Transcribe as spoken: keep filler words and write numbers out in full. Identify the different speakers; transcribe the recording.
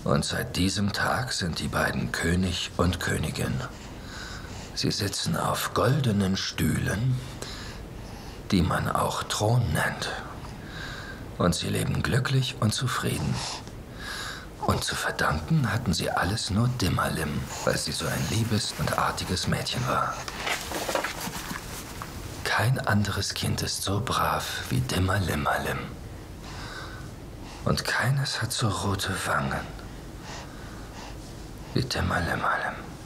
Speaker 1: Und seit diesem Tag sind die beiden König und Königin. Sie sitzen auf goldenen Stühlen, die man auch Thron nennt. Und sie leben glücklich und zufrieden. Und zu verdanken hatten sie alles nur Dimalim, weil sie so ein liebes und artiges Mädchen war. Kein anderes Kind ist so brav wie Dimalim-Malim. Und keines hat so rote Wangen wie Dimalim-Malim.